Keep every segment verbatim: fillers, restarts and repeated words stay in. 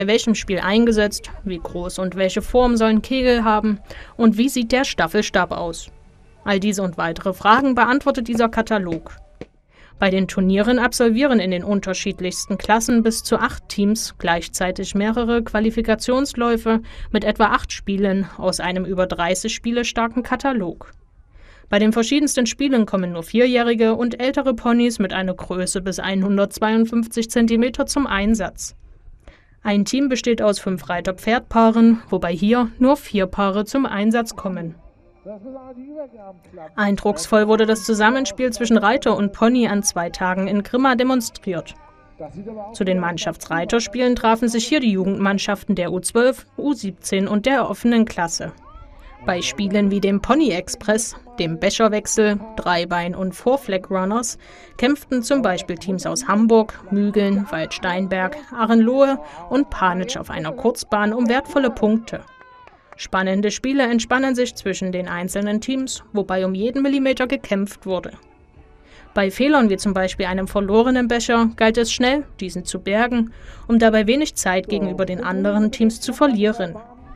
Bei welchem Spiel eingesetzt, wie groß und welche Form sollen Kegel haben und wie sieht der Staffelstab aus? All diese und weitere Fragen beantwortet dieser Katalog. Bei den Turnieren absolvieren in den unterschiedlichsten Klassen bis zu acht Teams gleichzeitig mehrere Qualifikationsläufe mit etwa acht Spielen aus einem über dreißig Spiele starken Katalog. Bei den verschiedensten Spielen kommen nur vierjährige und ältere Ponys mit einer Größe bis hundertzweiundfünfzig Zentimeter zum Einsatz. Ein Team besteht aus fünf Reiter-Pferd-Paaren, wobei hier nur vier Paare zum Einsatz kommen. Eindrucksvoll wurde das Zusammenspiel zwischen Reiter und Pony an zwei Tagen in Grimma demonstriert. Zu den Mannschaftsreiterspielen trafen sich hier die Jugendmannschaften der U zwölf, U siebzehn und der offenen Klasse. Bei Spielen wie dem Pony Express, dem Becherwechsel, Dreibein und Four-Flag Runners kämpften zum Beispiel Teams aus Hamburg, Mügeln, Waldsteinberg, Arrenlohe und Panitsch auf einer Kurzbahn um wertvolle Punkte. Spannende Spiele entspannen sich zwischen den einzelnen Teams, wobei um jeden Millimeter gekämpft wurde. Bei Fehlern wie zum Beispiel einem verlorenen Becher galt es schnell, diesen zu bergen, um dabei wenig Zeit gegenüber den anderen Teams zu verlieren.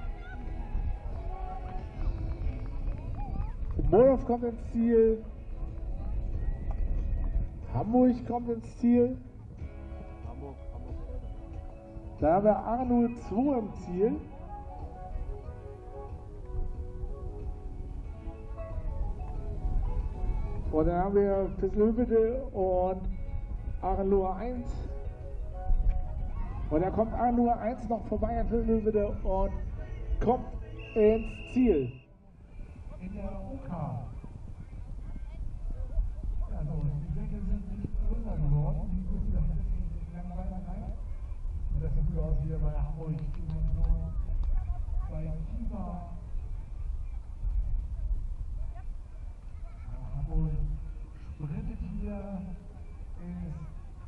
Morow kommt ins Ziel. Hamburg kommt ins Ziel. Da haben wir Arno zwei im Ziel. Und dann haben wir Fisselhübede und Arnoa eins. Und da kommt Arnoa eins noch vorbei an Fisselhübede und kommt ins Ziel. In der U K. Also die Deckel sind nicht größer geworden. Die müssen das ein bisschen weiter rein. Und das sieht so aus wie bei Hamburg. Bei Kiva. Hamburg sprintet hier. Ist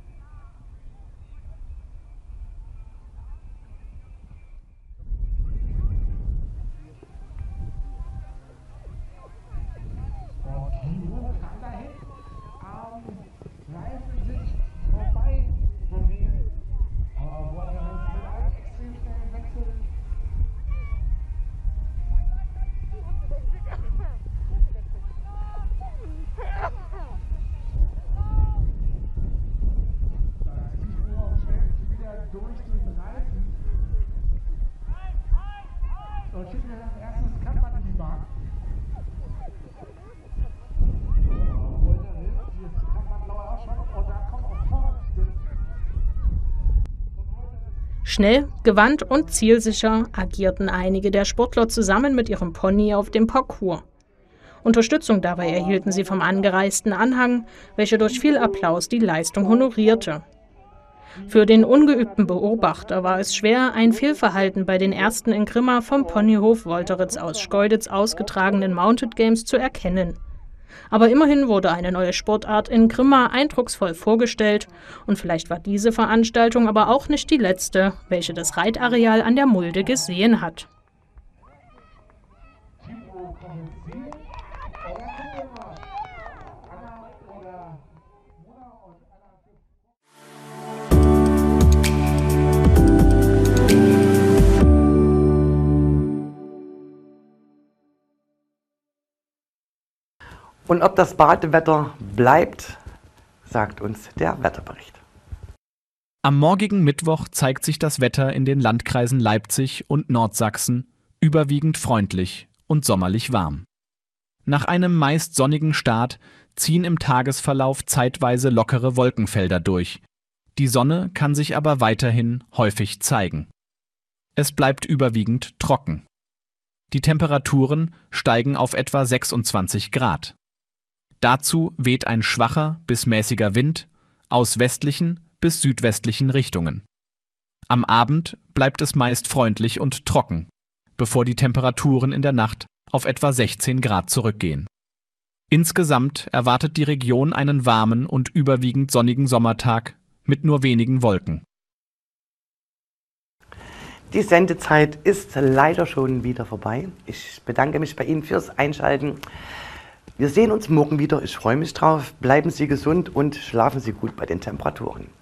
Schnell, gewandt und zielsicher agierten einige der Sportler zusammen mit ihrem Pony auf dem Parcours. Unterstützung dabei erhielten sie vom angereisten Anhang, welcher durch viel Applaus die Leistung honorierte. Für den ungeübten Beobachter war es schwer, ein Fehlverhalten bei den ersten in Grimma vom Ponyhof Wolteritz aus Schkeuditz ausgetragenen Mounted Games zu erkennen. Aber immerhin wurde eine neue Sportart in Grimma eindrucksvoll vorgestellt und vielleicht war diese Veranstaltung aber auch nicht die letzte, welche das Reitareal an der Mulde gesehen hat. Und ob das Badewetter bleibt, sagt uns der Wetterbericht. Am morgigen Mittwoch zeigt sich das Wetter in den Landkreisen Leipzig und Nordsachsen überwiegend freundlich und sommerlich warm. Nach einem meist sonnigen Start ziehen im Tagesverlauf zeitweise lockere Wolkenfelder durch. Die Sonne kann sich aber weiterhin häufig zeigen. Es bleibt überwiegend trocken. Die Temperaturen steigen auf etwa sechsundzwanzig Grad. Dazu weht ein schwacher bis mäßiger Wind aus westlichen bis südwestlichen Richtungen. Am Abend bleibt es meist freundlich und trocken, bevor die Temperaturen in der Nacht auf etwa sechzehn Grad zurückgehen. Insgesamt erwartet die Region einen warmen und überwiegend sonnigen Sommertag mit nur wenigen Wolken. Die Sendezeit ist leider schon wieder vorbei. Ich bedanke mich bei Ihnen fürs Einschalten. Wir sehen uns morgen wieder. Ich freue mich drauf. Bleiben Sie gesund und schlafen Sie gut bei den Temperaturen.